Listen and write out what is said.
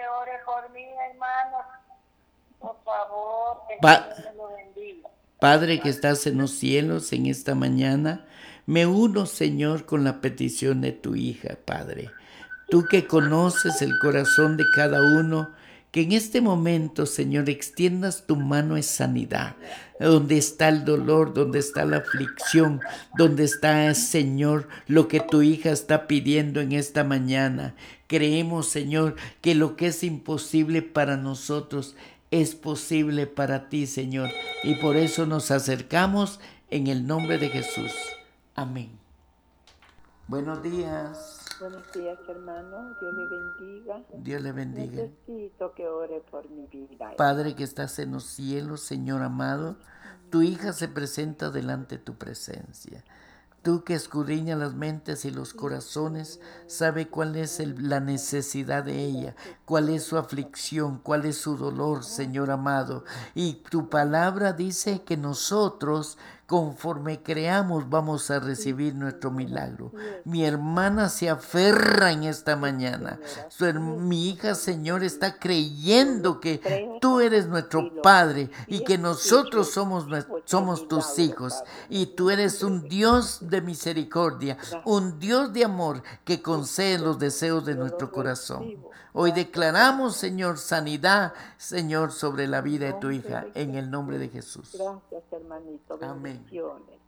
que ore por mí, hermano. Por favor, que el Pa- Señor me lo bendiga. Padre que estás en los cielos, en esta mañana, me uno, Señor, con la petición de tu hija, Padre. Tú que conoces el corazón de cada uno, que en este momento, Señor, extiendas tu mano de sanidad, donde está el dolor, donde está la aflicción, donde está, Señor, lo que tu hija está pidiendo en esta mañana. Creemos, Señor, que lo que es imposible para nosotros es posible para ti, Señor, y por eso nos acercamos en el nombre de Jesús. Amén. Buenos días. Buenos días, hermano. Dios le bendiga. Dios le bendiga. Necesito que ore por mi vida, Padre hermano. que estás en los cielos, Señor amado, tu hija se presenta delante de tu presencia. Tú que escudriñas las mentes y los corazones, sabe cuál es la necesidad de ella, cuál es su aflicción, cuál es su dolor, Señor amado. Y tu palabra dice que nosotros, conforme creamos, vamos a recibir nuestro milagro. Mi hermana se aferra en esta mañana. Mi hija, Señor, está creyendo que tú eres nuestro Padre y que nosotros somos tus hijos. Y tú eres un Dios de misericordia, un Dios de amor que concede los deseos de nuestro corazón. Hoy declaramos, Señor, sanidad, Señor, sobre la vida de tu hija, en el nombre de Jesús. Gracias, hermanito. Amén. Bendiciones.